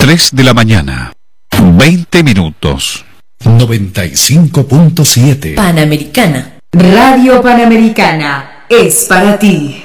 3 de la mañana, 20 minutos. 95.7 Panamericana. Radio Panamericana es para ti.